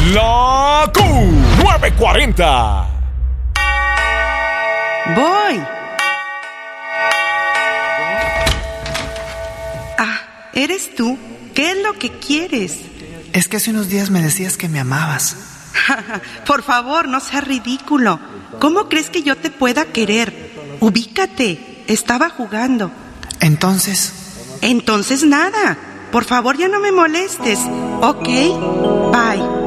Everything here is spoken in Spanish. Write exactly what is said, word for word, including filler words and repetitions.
La Q nueve cuarenta. Voy. Ah, ¿eres tú? ¿Qué es lo que quieres? Es que hace unos días me decías que me amabas. Por favor, no seas ridículo. ¿Cómo crees que yo te pueda querer? Ubícate. Estaba jugando. Entonces... Entonces nada. Por favor, ya no me molestes. ¿Ok? Bye.